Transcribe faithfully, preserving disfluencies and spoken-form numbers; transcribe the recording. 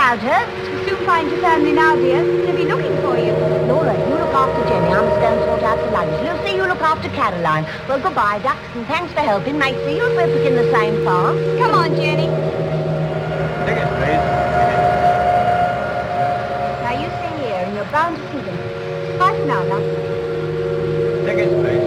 Aldhurst. You'll soon find your family now, dear. They'll be looking for you. Laura, you look after Jenny. I must go and sort out the lunch. Lucy, you look after Caroline. Well, goodbye, ducks, and thanks for helping. May see you if we're picking the same farm. Come on, Jenny. Tickets, please. Now, you stay here, and you're bound to see them. Bye for now, love. Tickets, please.